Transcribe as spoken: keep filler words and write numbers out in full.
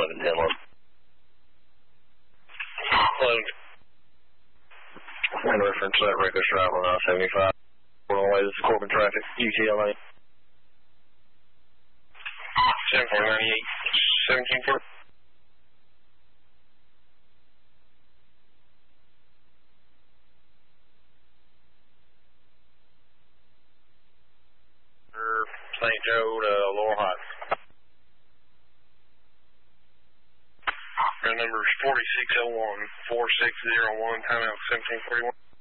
eleven ten load. Load. And reference that reckless drive on I seventy-five. We're on the way to Corbin traffic, U T L A. seven four ninety-eight, seventeen four. Saint Joe to Laurel Heights. Our number is forty-six oh one, four six zero one, timeout seventeen forty-one.